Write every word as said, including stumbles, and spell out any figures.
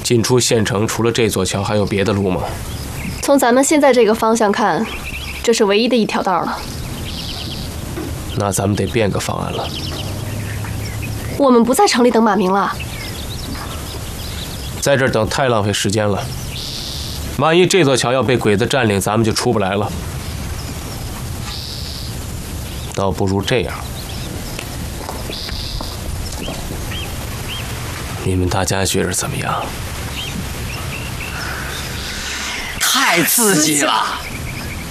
进出县城除了这座桥，还有别的路吗？ 从咱们现在这个方向看，这是唯一的一条道了。 那咱们得变个方案了。 我们不在城里等马明了， 在这儿等太浪费时间了。万一这座桥要被鬼子占领，咱们就出不来了。倒不如这样，你们大家觉着怎么样？ 太刺激了！